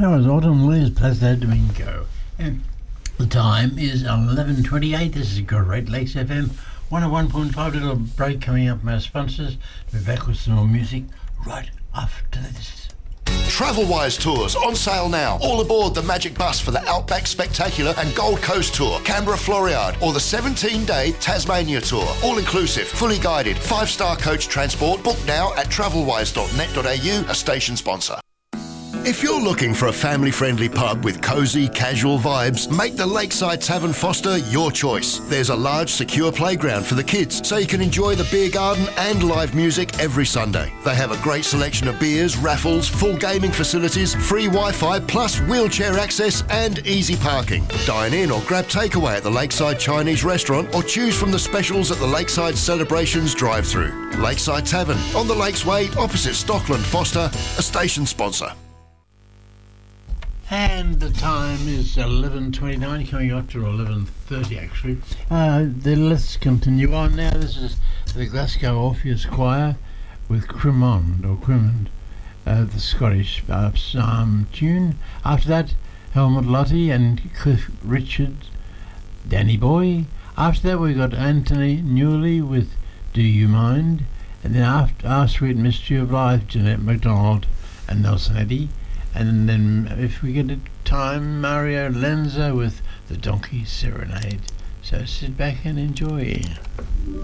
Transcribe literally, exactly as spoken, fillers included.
That was Autumn Leaves, Plaza Domingo. And the time is eleven twenty-eight. This is Great Lakes F M one oh one point five. Little break coming up from our sponsors. We'll be back with some more music right after this. Travelwise Tours on sale now. All aboard the Magic Bus for the Outback Spectacular and Gold Coast Tour, Canberra Floriade, or the seventeen-day Tasmania Tour. All inclusive, fully guided, five-star coach transport. Book now at travelwise dot net dot a u, a station sponsor. If you're looking for a family-friendly pub with cosy, casual vibes, make the Lakeside Tavern Foster your choice. There's a large, secure playground for the kids, so you can enjoy the beer garden and live music every Sunday. They have a great selection of beers, raffles, full gaming facilities, free Wi-Fi, plus wheelchair access and easy parking. Dine in or grab takeaway at the Lakeside Chinese Restaurant or choose from the specials at the Lakeside Celebrations drive-thru. Lakeside Tavern, on the Lakes Way, opposite Stockland Foster, a station sponsor. And the time is eleven twenty-nine, coming up to eleven thirty actually. Uh, then let's continue on now. This is the Glasgow Orpheus Choir with Crimond, or Crimond, uh, the Scottish uh, psalm tune. After that, Helmut Lotti and Cliff Richard, Danny Boy. After that, we got Anthony Newley with Do You Mind? And then after Our Sweet Mystery of Life, Jeanette MacDonald and Nelson Eddy. And then, if we get time, Mario Lenza with the Donkey Serenade. So sit back and enjoy.